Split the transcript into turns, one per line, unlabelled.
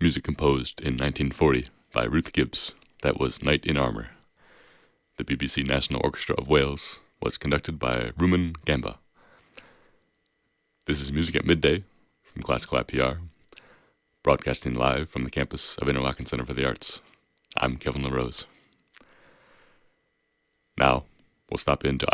music composed in 1940 by Ruth Gibbs. That was Knight in Armour. The BBC National Orchestra of Wales was conducted by Rumen Gamba. This is Music at Midday from Classical IPR, broadcasting live from the campus of Interlaken Center for the Arts. I'm Kevin LaRose. Now, we'll stop into